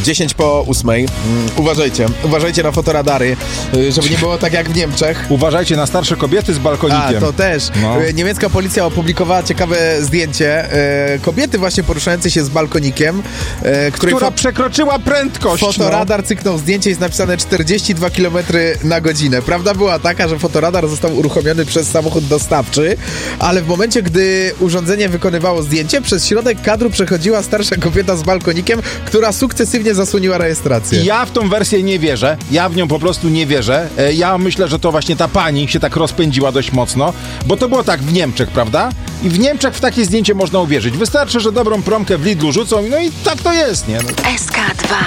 10:08. Uważajcie na fotoradary, żeby nie było tak jak w Niemczech. Uważajcie na starsze kobiety z balkonikiem. A, to też. No. Niemiecka policja opublikowała ciekawe zdjęcie kobiety właśnie poruszającej się z balkonikiem, która przekroczyła prędkość. Fotoradar cyknął zdjęcie, jest napisane 42 km na godzinę. Prawda była taka, że fotoradar został uruchomiony przez samochód dostawczy, ale w momencie, gdy urządzenie wykonywało zdjęcie, przez środek kadru przechodziła starsza kobieta z balkonikiem, która sukcesywnie zasłoniła rejestrację. Ja w tą wersję nie wierzę. Ja w nią po prostu nie wierzę. Ja myślę, że to właśnie ta pani się tak rozpędziła dość mocno, bo to było tak w Niemczech, prawda? I w Niemczech w takie zdjęcie można uwierzyć. Wystarczy, że dobrą promkę w Lidlu rzucą, no i tak to jest, nie? No. SK2